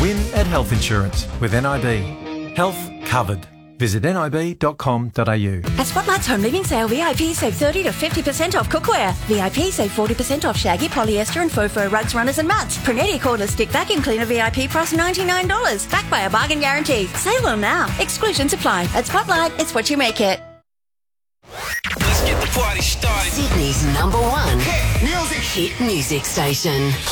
Win at Health Insurance with NIB. Health covered. Visit nib.com.au. At Spotlight's Home Living Sale, VIP save 30 to 50% off cookware. VIP save 40% off shaggy, polyester and faux fur rugs, runners and mats. Prunetti cordless stick vacuum cleaner VIP price $99. Backed by a bargain guarantee. Save well now. Exclusions apply. At Spotlight, it's what you make it. Let's get the party started. Sydney's #1 hit music station.